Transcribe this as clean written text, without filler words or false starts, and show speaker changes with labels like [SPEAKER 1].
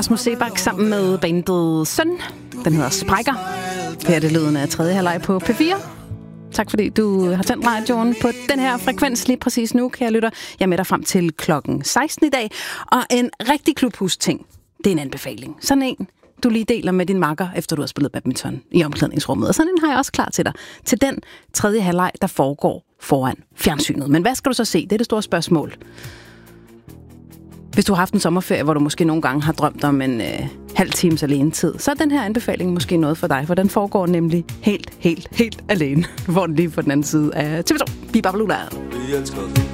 [SPEAKER 1] Rasmus Seebach sammen med bandet Søn. Den hedder Sprækker. Her er det lyden af tredje halvleg på P4. Tak fordi du har tændt radioen på den her frekvens lige præcis nu, kære lytter. Jeg er med dig frem til klokken 16 i dag. Og en rigtig klubhus-ting, det er en anbefaling. Sådan en, du lige deler med din makker, efter du har spillet badminton i omklædningsrummet. Og sådan en har jeg også klar til dig. Til den tredje halvleg, der foregår foran fjernsynet. Men hvad skal du så se? Det er det store spørgsmål. Hvis du har haft en sommerferie, hvor du måske nogle gange har drømt om en halv times alenetid, så er den her anbefaling måske noget for dig, for den foregår nemlig helt alene. Du får den lige på den anden side af TV2. Bibabalula.